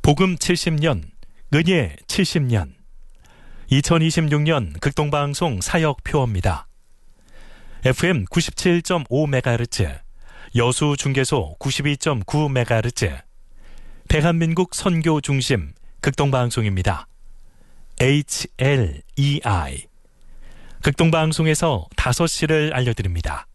복음 70년, 은예 70년. 2026년 극동방송 사역표어입니다. FM 97.5MHz, 여수중계소 92.9MHz, 대한민국 선교 중심 극동방송입니다. HLEI. 극동방송에서 5시를 알려드립니다.